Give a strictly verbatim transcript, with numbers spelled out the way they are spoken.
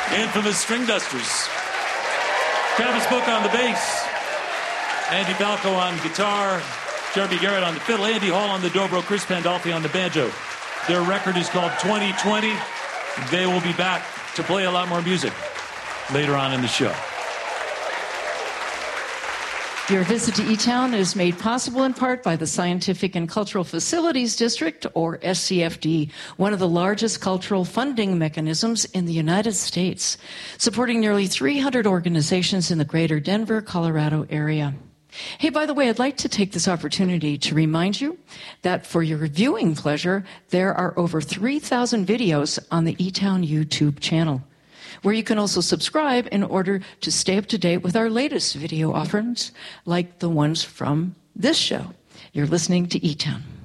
Infamous String Dusters. Travis Book on the bass. Andy Balco on guitar. Jeremy Garrett on the fiddle. Andy Hall on the dobro. Chris Pandolfi on the banjo. Their record is called twenty twenty. They will be back to play a lot more music later on in the show. Your visit to E-Town is made possible in part by the Scientific and Cultural Facilities District, or S C F D, one of the largest cultural funding mechanisms in the United States, supporting nearly three hundred organizations in the greater Denver, Colorado area. Hey, by the way, I'd like to take this opportunity to remind you that for your viewing pleasure, there are over three thousand videos on the E-Town YouTube channel, where you can also subscribe in order to stay up to date with our latest video offerings, like the ones from this show. You're listening to E-Town.